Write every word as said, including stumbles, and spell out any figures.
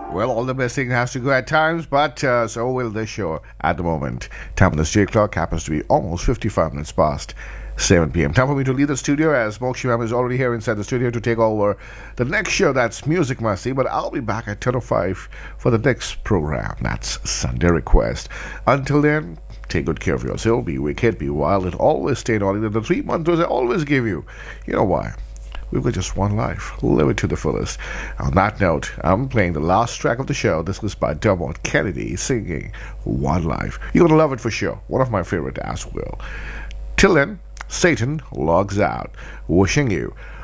Well, all the best thing has to go at times, but uh, so will this show at the moment. Time on the J clock happens to be almost fifty-five minutes past seven p.m. Time for me to leave the studio as Mokshi Ma'am is already here inside the studio to take over the next show. That's Music Masti, but I'll be back at ten oh five for the next program. That's Sunday Request. Until then, take good care of yourself. Be wicked, be wild, and always stay naughty. The three mantras I always give you. You know why? We've got just one life. Live it to the fullest. On that note, I'm playing the last track of the show. This was by Dermot Kennedy singing One Life. You're going to love it for sure. One of my favorite as well. Till then, Satan logs out. Wishing you